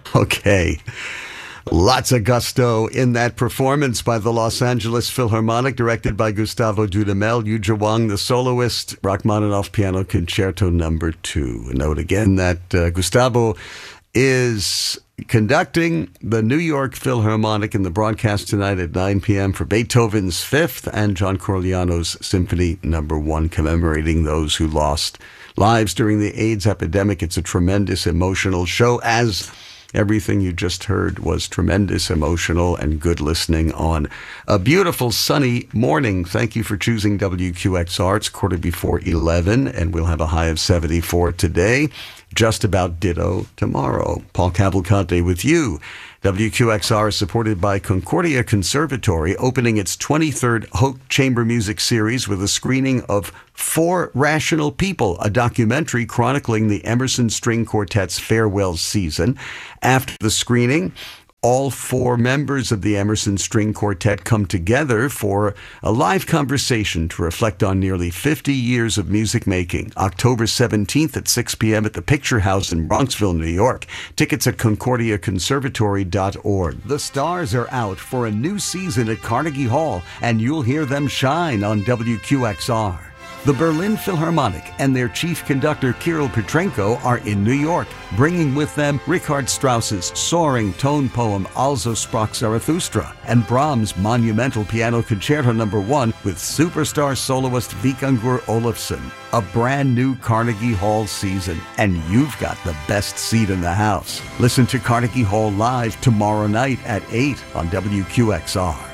Okay. Lots of gusto in that performance by the Los Angeles Philharmonic, directed by Gustavo Dudamel. Yu Zhiwang, the soloist, Rachmaninoff Piano Concerto No. 2. Note again that Gustavo is conducting the New York Philharmonic in the broadcast tonight at 9 p.m. for Beethoven's Fifth and John Corigliano's Symphony No. 1, commemorating those who lost lives during the AIDS epidemic. It's a tremendous emotional show, as everything you just heard was tremendous, emotional, and good listening on a beautiful sunny morning. Thank you for choosing WQXR. It's 11:15, and we'll have a high of 74 today. Just about ditto tomorrow. Paul Cavalcante with you. WQXR is supported by Concordia Conservatory, opening its 23rd Hoch Chamber Music Series with a screening of For Rational People, a documentary chronicling the Emerson String Quartet's farewell season. After the screening, all four members of the Emerson String Quartet come together for a live conversation to reflect on nearly 50 years of music making. October 17th at 6 p.m. at the Picture House in Bronxville, New York. Tickets at concordiaconservatory.org. The stars are out for a new season at Carnegie Hall, and you'll hear them shine on WQXR. The Berlin Philharmonic and their chief conductor Kirill Petrenko are in New York, bringing with them Richard Strauss's soaring tone poem Also sprach Zarathustra and Brahms' monumental piano concerto No. 1 with superstar soloist Vikingur Olafsson. A brand new Carnegie Hall season, and you've got the best seat in the house. Listen to Carnegie Hall live tomorrow night at 8 on WQXR.